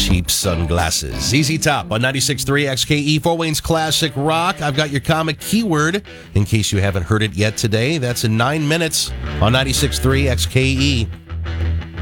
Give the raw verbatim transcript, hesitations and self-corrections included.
cheap sunglasses. Z Z Top on ninety-six point three X K E, Fort Wayne's Classic Rock. I've got your comic keyword in case you haven't heard it yet today. That's in nine minutes on ninety-six point three X K E.